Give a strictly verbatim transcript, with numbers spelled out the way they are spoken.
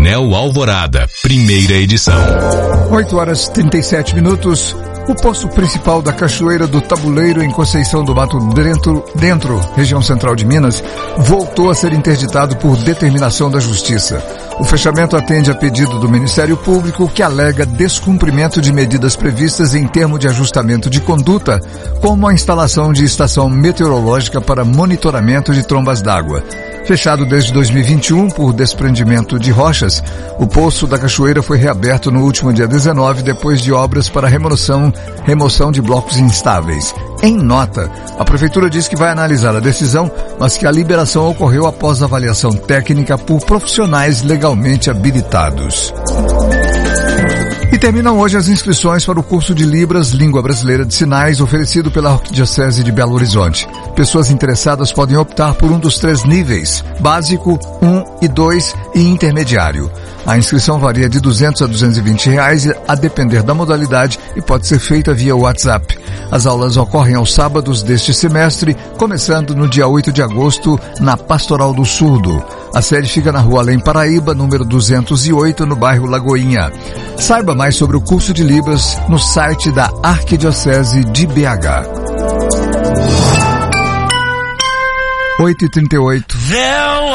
Anel Alvorada, primeira edição. oito horas e trinta e sete minutos. O posto principal da Cachoeira do Tabuleiro, em Conceição do Mato Dentro, dentro, região central de Minas, voltou a ser interditado por determinação da Justiça. O fechamento atende a pedido do Ministério Público, que alega descumprimento de medidas previstas em termo de ajustamento de conduta, como a instalação de estação meteorológica para monitoramento de trombas d'água. Fechado desde dois mil e vinte e um por desprendimento de rochas, o Poço da Cachoeira foi reaberto no último dia dezenove, depois de obras para remoção, remoção de blocos instáveis. Em nota, a Prefeitura diz que vai analisar a decisão, mas que a liberação ocorreu após avaliação técnica por profissionais legalmente habilitados. E terminam hoje as inscrições para o curso de Libras, Língua Brasileira de Sinais, oferecido pela Arquidiocese de Belo Horizonte. Pessoas interessadas podem optar por um dos três níveis, básico, um e dois e intermediário. A inscrição varia de duzentos a duzentos e vinte reais, a depender da modalidade, e pode ser feita via WhatsApp. As aulas ocorrem aos sábados deste semestre, começando no dia oito de agosto, na Pastoral do Surdo. A sede fica na Rua Além Paraíba, número duzentos e oito, no bairro Lagoinha. Saiba mais sobre o curso de Libras no site da Arquidiocese de B H. oito e trinta e oito.